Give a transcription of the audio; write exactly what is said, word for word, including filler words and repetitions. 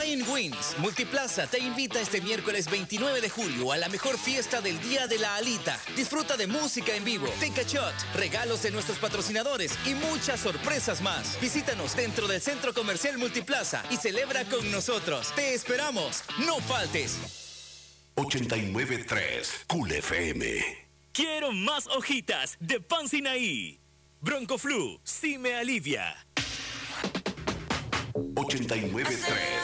Flying Winds Multiplaza te invita este miércoles veintinueve de julio a la mejor fiesta del Día de la Alita. Disfruta de música en vivo, take a shot, regalos de nuestros patrocinadores y muchas sorpresas más. Visítanos dentro del Centro Comercial Multiplaza y celebra con nosotros. ¡Te esperamos! ¡No faltes! ochenta y nueve punto tres Cool F M. Quiero más hojitas de Pan Sinaí. Broncoflu, sí me alivia. ochenta y nueve punto tres